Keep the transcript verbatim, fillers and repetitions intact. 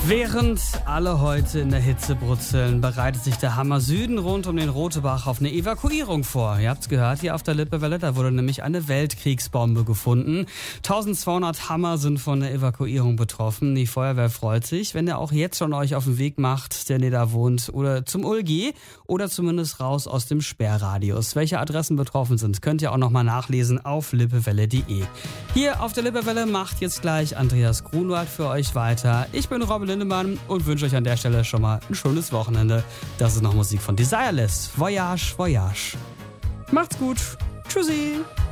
Während alle heute in der Hitze brutzeln, bereitet sich der Hammer Süden rund um den Rotebach auf eine Evakuierung vor. Ihr habt's gehört, hier auf der Lippewelle, da wurde nämlich eine Weltkriegsbombe gefunden. zwölfhundert Hammer sind von der Evakuierung betroffen. Die Feuerwehr freut sich, wenn ihr auch jetzt schon euch auf den Weg macht, der ihr da wohnt, oder zum U L G oder zumindest raus aus dem Sperrradius. Welche Adressen betroffen sind, könnt ihr auch nochmal nachlesen auf lippewelle punkt de. Hier auf der Lippewelle macht jetzt gleich Andreas Grunwald für euch weiter. Ich bin Robin Lindemann und wünsche euch an der Stelle schon mal ein schönes Wochenende. Das ist noch Musik von Desireless. Voyage, Voyage. Macht's gut. Tschüssi.